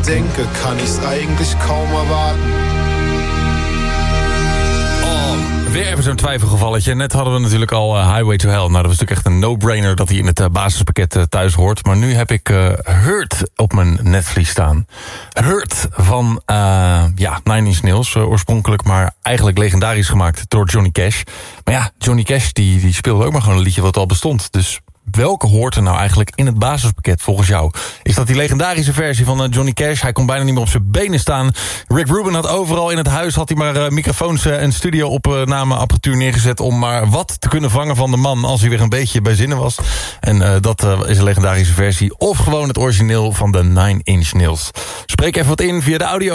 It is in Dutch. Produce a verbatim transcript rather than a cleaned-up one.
denke, kann ich's eigentlich kaum erwarten. Weer even zo'n twijfelgevalletje. Net hadden we natuurlijk al uh, Highway to Hell. Nou, dat was natuurlijk echt een no-brainer dat hij in het uh, basispakket uh, thuis hoort. Maar nu heb ik uh, Hurt op mijn netvlies staan. Hurt van uh, ja, Nine Inch Nails uh, oorspronkelijk, maar eigenlijk legendarisch gemaakt door Johnny Cash. Maar ja, Johnny Cash die, die speelde ook maar gewoon een liedje wat al bestond. Dus welke hoort er nou eigenlijk in het basispakket volgens jou? Is dat die legendarische versie van uh, Johnny Cash? Hij kon bijna niet meer op zijn benen staan. Rick Rubin had overal in het huis had hij maar uh, microfoons uh, en studio-opnameapparatuur neergezet om maar wat te kunnen vangen van de man als hij weer een beetje bij zinnen was. En uh, dat uh, is een legendarische versie. Of gewoon het origineel van de Nine Inch Nails. Spreek even wat in via de audio.